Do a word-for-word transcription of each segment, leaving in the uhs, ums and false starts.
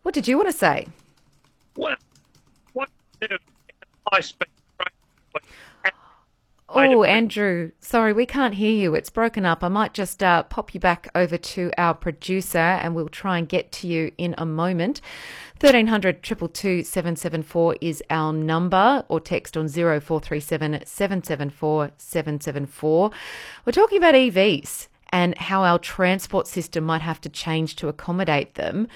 What did you want to say? What what high speed train? Oh, Andrew, sorry, we can't hear you. It's broken up. I might just uh, pop you back over to our producer and we'll try and get to you in a moment. thirteen hundred, two two two, seven seven four is our number, or text on zero four three seven, seven seven four, seven seven four. We're talking about E Vs and how our transport system might have to change to accommodate them.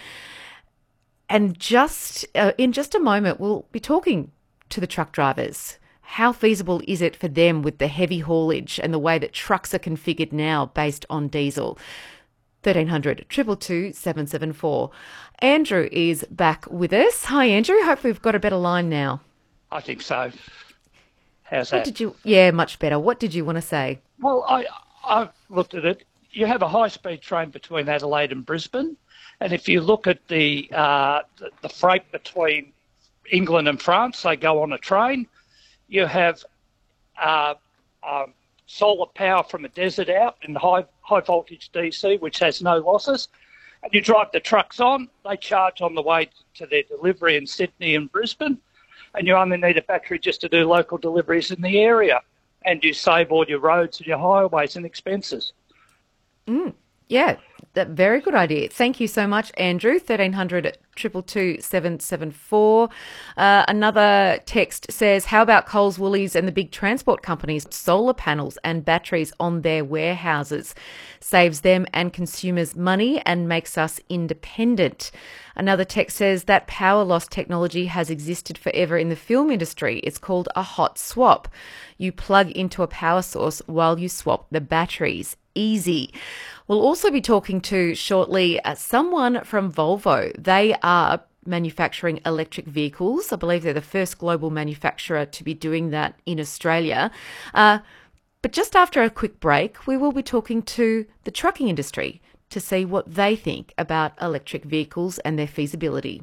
And just uh, in just a moment, we'll be talking to the truck drivers. How feasible is it for them with the heavy haulage and the way that trucks are configured now based on diesel? thirteen hundred, two two two, seven seven four. Andrew is back with us. Hi, Andrew. Hope we've got a better line now. I think so. How's What that? did you? Yeah, much better. What did you want to say? Well, I I've looked at it. You have a high-speed train between Adelaide and Brisbane, and if you look at the uh, the, the freight between England and France, they go on a train. You have uh, um, solar power from a desert out in high high voltage D C, which has no losses. And you drive the trucks on, they charge on the way to their delivery in Sydney and Brisbane, and you only need a battery just to do local deliveries in the area. And you save all your roads and your highways and expenses. Mm, yeah, that very good idea. Thank you so much, Andrew. thirteen hundred, two two two, seven seven four. Uh, another text says, how about Coles, Woolies and the big transport companies? Solar panels and batteries on their warehouses saves them and consumers money and makes us independent. Another text says that power loss technology has existed forever in the film industry. It's called a hot swap. You plug into a power source while you swap the batteries. Easy. We'll also be talking to shortly uh, someone from Volvo. They are manufacturing electric vehicles. I believe they're the first global manufacturer to be doing that in Australia. Uh, but just after a quick break, we will be talking to the trucking industry to see what they think about electric vehicles and their feasibility.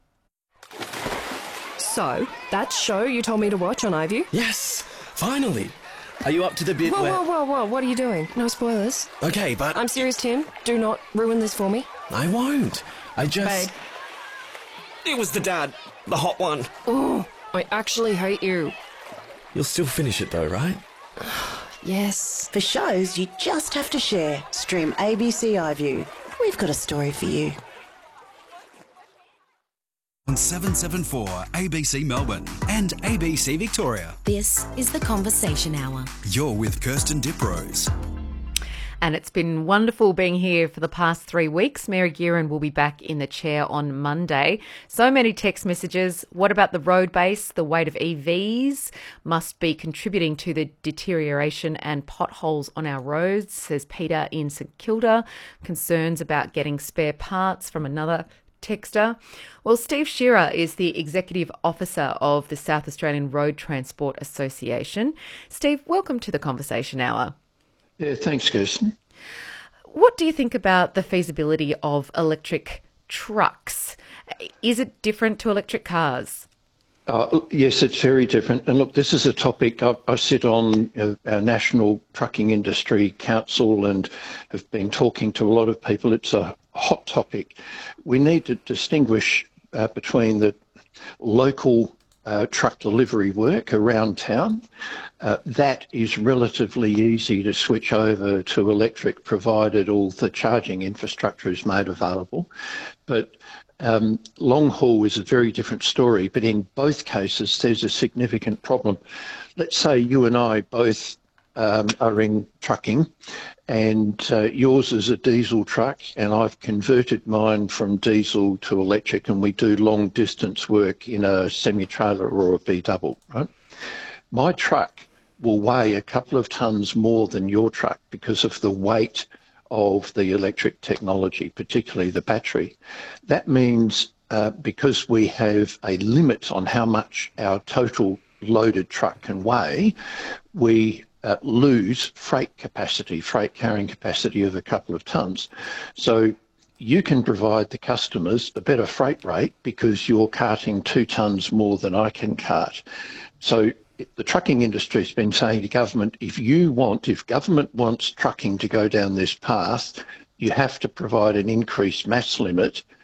So, that show you told me to watch on iView? Yes, finally. Are you up to the bit Whoa, where... whoa, whoa, whoa, what are you doing? No spoilers. Okay, but... I'm serious, Tim. Do not ruin this for me. I won't. I just... Babe. It was the dad. The hot one. Oh, I actually hate you. You'll still finish it though, right? Yes. For shows you just have to share, stream A B C iView. We've got a story for you. On seven seven four A B C Melbourne and A B C Victoria. This is the Conversation Hour. You're with Kirsten Diprose. And it's been wonderful being here for the past three weeks. Mary Gearan will be back in the chair on Monday. So many text messages. What about the road base? The weight of E Vs must be contributing to the deterioration and potholes on our roads, says Peter in St Kilda. Concerns about getting spare parts from another texter. Well, Steve Shearer is the Executive Officer of the South Australian Road Transport Association. Steve, welcome to the Conversation Hour. Yeah, thanks, Kirsten. What do you think about the feasibility of electric trucks? Is it different to electric cars? Uh, yes, it's very different. And look, this is a topic I, I sit on uh, our National Trucking Industry Council and have been talking to a lot of people. It's a hot topic. We need to distinguish uh, between the local uh, truck delivery work around town. Uh, that is relatively easy to switch over to electric, provided all the charging infrastructure is made available. But um, long haul is a very different story. But in both cases, there's a significant problem. Let's say you and I both um, are in trucking, and uh, yours is a diesel truck, and I've converted mine from diesel to electric, and we do long distance work in a semi-trailer or a B-double, right? My truck will weigh a couple of tonnes more than your truck because of the weight of the electric technology, particularly the battery. That means uh, because we have a limit on how much our total loaded truck can weigh, we uh, lose freight capacity, freight carrying capacity of a couple of tonnes. So you can provide the customers a better freight rate because you're carting two tonnes more than I can cart. So the trucking industry has been saying to government, if you want, if government wants trucking to go down this path, you have to provide an increased mass limit